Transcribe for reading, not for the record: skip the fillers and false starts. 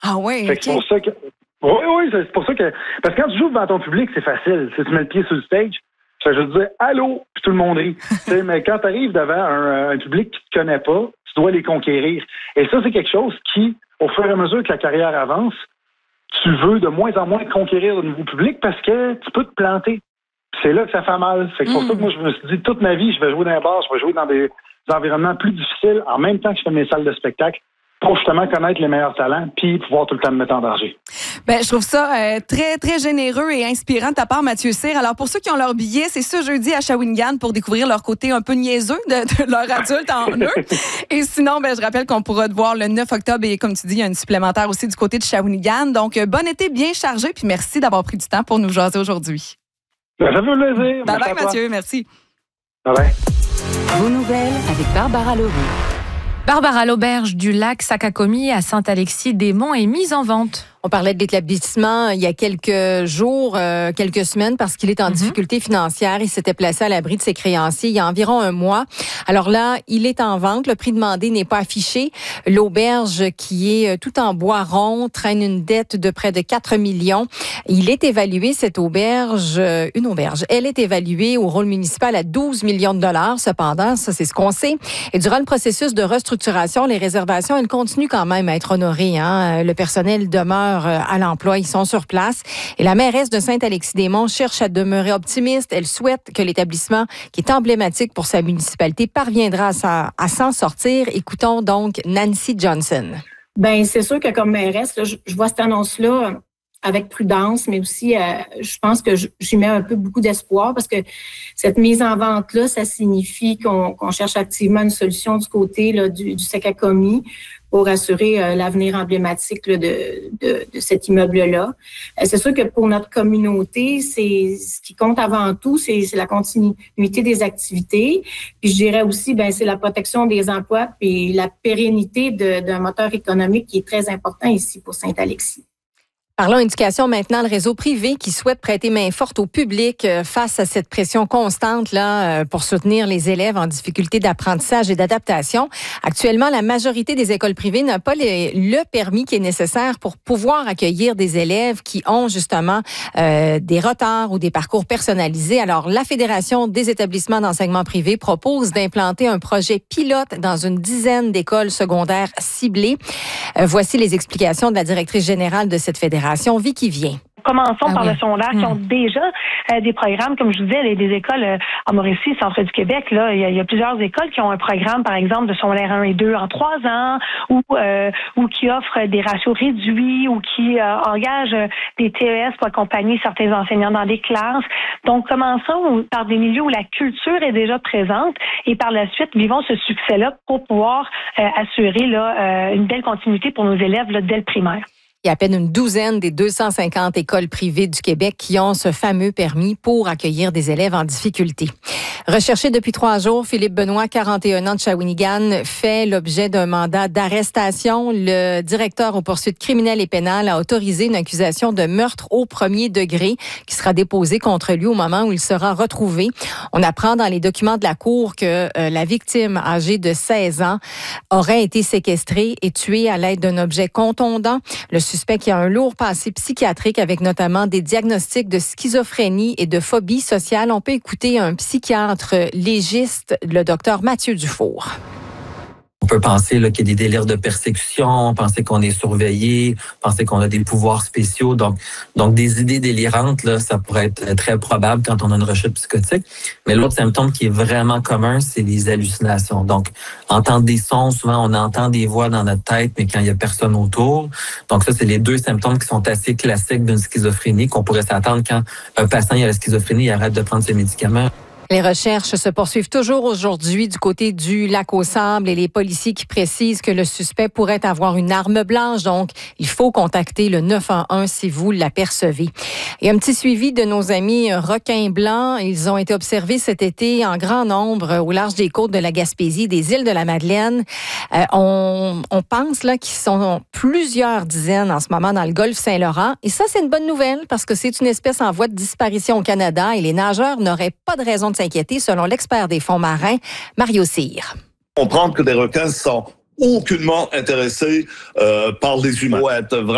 Ah oui, Fait que c'est pour ça que... Oui, c'est pour ça que... Parce que quand tu joues devant ton public, c'est facile. Si tu mets le pied sur le stage, tu fais juste dire « Allô », puis tout le monde rit. Mais quand tu arrives devant un public qui ne te connaît pas, tu dois les conquérir. Et ça, c'est quelque chose qui, au fur et à mesure que la carrière avance, tu veux de moins en moins conquérir de nouveaux publics parce que tu peux te planter. C'est là que ça fait mal. C'est pour ça que moi, je me suis dit, toute ma vie, je vais jouer dans les bars, je vais jouer dans des environnements plus difficiles en même temps que je fais mes salles de spectacle pour justement connaître les meilleurs talents puis pouvoir tout le temps me mettre en danger. Je trouve ça très, très généreux et inspirant de ta part, Mathieu Cyr. Alors, pour ceux qui ont leur billet, c'est ce jeudi à Shawinigan pour découvrir leur côté un peu niaiseux de leur adulte en eux. Et sinon, je rappelle qu'on pourra te voir le 9 octobre et comme tu dis, il y a une supplémentaire aussi du côté de Shawinigan. Donc, bon été bien chargé puis merci d'avoir pris du temps pour nous jaser aujourd'hui. Ça fait plaisir. Bye bye, Mathieu. Merci. Bye bye. Vos nouvelles avec Barbara Leroux. Barbara, l'auberge du lac Sakakomi à Saint-Alexis-des-Monts est mise en vente. On parlait de l'établissement il y a quelques jours, quelques semaines, parce qu'il est en difficulté financière. Il s'était placé à l'abri de ses créanciers il y a environ un mois. Alors là, il est en vente. Le prix demandé n'est pas affiché. L'auberge, qui est tout en bois rond, traîne une dette de près de 4 millions. Il est évalué, cette auberge, une auberge. Elle est évaluée au rôle municipal à 12 millions de dollars. Cependant, ça, c'est ce qu'on sait. Et durant le processus de restructuration, les réservations, elles continuent quand même à être honorées. Le personnel demeure à l'emploi. Ils sont sur place. Et la mairesse de Saint-Alexis-des-Monts cherche à demeurer optimiste. Elle souhaite que l'établissement, qui est emblématique pour sa municipalité, parviendra à s'en sortir. Écoutons donc Nancy Johnson. C'est sûr que comme mairesse, là, je vois cette annonce-là avec prudence, mais aussi, je pense que j'y mets un peu beaucoup d'espoir parce que cette mise en vente-là, ça signifie qu'on cherche activement une solution du côté là, du Sakakomi pour assurer l'avenir emblématique là, de cet immeuble-là. C'est sûr que pour notre communauté, c'est ce qui compte avant tout, c'est la continuité des activités. Puis je dirais aussi, c'est la protection des emplois et la pérennité d'un moteur économique qui est très important ici pour Saint-Alexis. Parlons éducation maintenant, le réseau privé qui souhaite prêter main forte au public face à cette pression constante là pour soutenir les élèves en difficulté d'apprentissage et d'adaptation. Actuellement, la majorité des écoles privées n'a pas le permis qui est nécessaire pour pouvoir accueillir des élèves qui ont justement des retards ou des parcours personnalisés. Alors, la Fédération des établissements d'enseignement privé propose d'implanter un projet pilote dans une dizaine d'écoles secondaires ciblées. Voici les explications de la directrice générale de cette fédération, Vicky Vien. Commençons par le secondaire qui ont déjà des programmes, comme je vous disais, des écoles en Mauricie, centre du Québec. Là, il y a plusieurs écoles qui ont un programme, par exemple, de secondaire 1 et 2 en 3 ans, ou qui offrent des ratios réduits, ou qui engagent des TES pour accompagner certains enseignants dans des classes. Donc, commençons par des milieux où la culture est déjà présente, et par la suite, vivons ce succès-là pour pouvoir assurer là une belle continuité pour nos élèves là, dès le primaire. Il y a à peine une douzaine des 250 écoles privées du Québec qui ont ce fameux permis pour accueillir des élèves en difficulté. Recherché depuis 3 jours, Philippe Benoît, 41 ans de Shawinigan, fait l'objet d'un mandat d'arrestation. Le directeur aux poursuites criminelles et pénales a autorisé une accusation de meurtre au premier degré qui sera déposée contre lui au moment où il sera retrouvé. On apprend dans les documents de la Cour que la victime, âgée de 16 ans, aurait été séquestrée et tuée à l'aide d'un objet contondant. Le suspect qui a un lourd passé psychiatrique avec notamment des diagnostics de schizophrénie et de phobie sociale. On peut écouter un psychiatre légiste, le docteur Mathieu Dufour. On peut penser là, qu'il y a des délires de persécution, penser qu'on est surveillé, penser qu'on a des pouvoirs spéciaux. Donc des idées délirantes, là, ça pourrait être très probable quand on a une rechute psychotique. Mais l'autre symptôme qui est vraiment commun, c'est les hallucinations. Donc, entendre des sons, souvent on entend des voix dans notre tête, mais quand il y a personne autour. Donc ça, c'est les 2 symptômes qui sont assez classiques d'une schizophrénie, qu'on pourrait s'attendre quand un patient a la schizophrénie, il arrête de prendre ses médicaments. Les recherches se poursuivent toujours aujourd'hui du côté du Lac-aux-Sables et les policiers qui précisent que le suspect pourrait avoir une arme blanche. Donc, il faut contacter le 911 si vous l'apercevez. Et un petit suivi de nos amis requins blancs. Ils ont été observés cet été en grand nombre au large des côtes de la Gaspésie, des îles de la Madeleine. On pense là qu'ils sont plusieurs dizaines en ce moment dans le golfe Saint-Laurent. Et ça, c'est une bonne nouvelle parce que c'est une espèce en voie de disparition au Canada et les nageurs n'auraient pas de raison de s'inquiéter, selon l'expert des fonds marins, Mario Cyr. Comprendre que des requins sont aucunement intéressés par les humains.